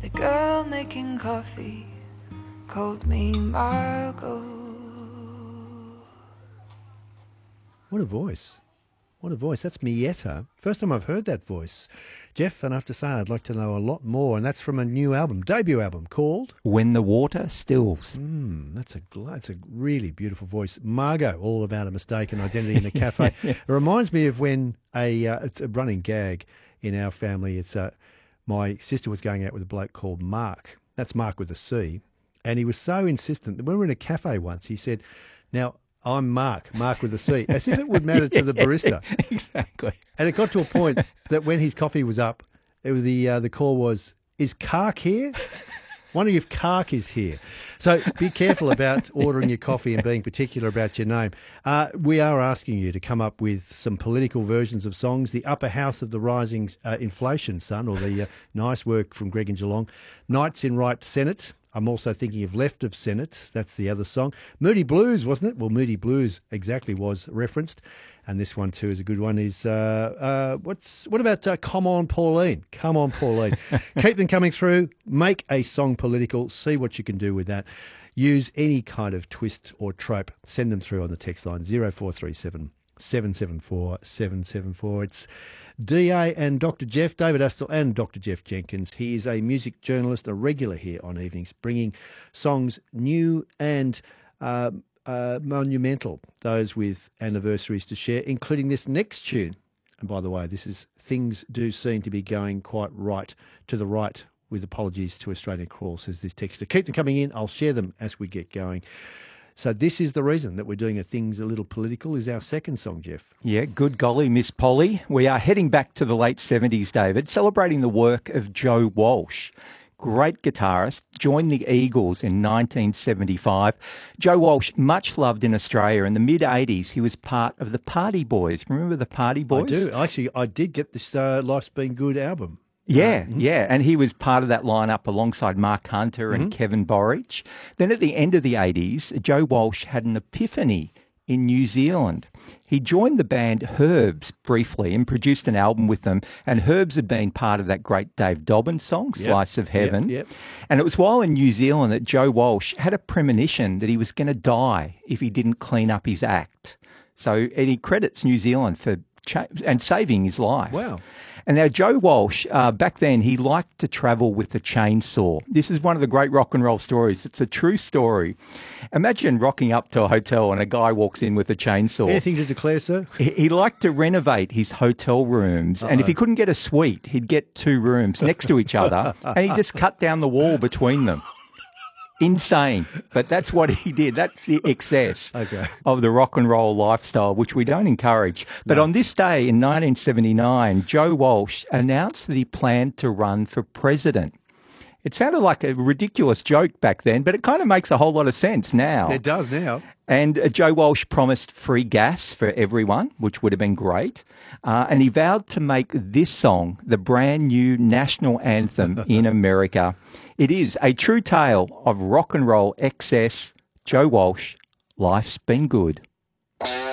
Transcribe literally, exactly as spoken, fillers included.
The girl making coffee called me Margot. What a voice. What a voice. That's Mietta. First time I've heard that voice. Jeff, and I have to say I'd like to know a lot more, and that's from a new album, debut album called When the Water Stills. Mm, that's a that's a really beautiful voice. Margot, all about a mistaken identity in a cafe. Yeah. It reminds me of when a uh, it's a running gag in our family. It's uh, my sister was going out with a bloke called Mark. That's Mark with a C, and he was so insistent that when we were in a cafe once, he said, "Now I'm Mark, Mark with a C," as if it would matter to the barista. Exactly. And it got to a point that when his coffee was up, it was the uh, the call was, "Is Kark here? Wondering if Kark is here." So be careful about ordering your coffee and being particular about your name. Uh, we are asking you to come up with some political versions of songs. The Upper House of the Rising uh, Inflation, Son, or the uh, nice work from Greg and Geelong. Knights in Right Senate. I'm also thinking of Left of Senate. That's the other song. Moody Blues, wasn't it? Well, Moody Blues exactly was referenced. And this one, too, is a good one. Is uh, uh, what's What about uh, Come On, Pauline? Come On, Pauline. Keep them coming through. Make a song political. See what you can do with that. Use any kind of twist or trope. Send them through on the text line zero four three seven, seven seven four, seven seven four. It's D A and Doctor Jeff, David Astle and Doctor Jeff Jenkins. He is a music journalist, a regular here on Evenings, bringing songs new and uh, uh, monumental, those with anniversaries to share, including this next tune. And by the way, this is Things Do Seem to Be Going Quite Right to the Right, with apologies to Australian Crawl, says this texter. Keep them coming in. I'll share them as we get going. So this is the reason that we're doing a Things a Little Political, is our second song, Jeff. Yeah, good golly, Miss Polly. We are heading back to the late seventies, David, celebrating the work of Joe Walsh. Great guitarist, joined the Eagles in nineteen seventy-five. Joe Walsh, much loved in Australia. In the mid-eighties, he was part of the Party Boys. Remember the Party Boys? I do. Actually, I did get this uh, Life's Been Good album. Yeah, mm-hmm. yeah. And he was part of that lineup alongside Mark Hunter and mm-hmm. Kevin Borich. Then at the end of the eighties, Joe Walsh had an epiphany in New Zealand. He joined the band Herbs briefly and produced an album with them. And Herbs had been part of that great Dave Dobbyn song, yep. Slice of Heaven. Yep, yep. And it was while in New Zealand that Joe Walsh had a premonition that he was going to die if he didn't clean up his act. So, and he credits New Zealand for cha- and saving his life. Wow. And now Joe Walsh, uh, back then, he liked to travel with the chainsaw. This is one of the great rock and roll stories. It's a true story. Imagine rocking up to a hotel and a guy walks in with a chainsaw. Anything to declare, sir? He, he liked to renovate his hotel rooms. Uh-oh. And if he couldn't get a suite, he'd get two rooms next to each other and he just cut down the wall between them. Insane, but that's what he did. That's the excess okay. of the rock and roll lifestyle, which we don't encourage. But no. On this day in nineteen seventy-nine, Joe Walsh announced that he planned to run for president. It sounded like a ridiculous joke back then, but it kind of makes a whole lot of sense now. It does now. And uh, Joe Walsh promised free gas for everyone, which would have been great. Uh, and he vowed to make this song the brand new national anthem in America. It is a true tale of rock and roll excess. Joe Walsh, Life's Been Good.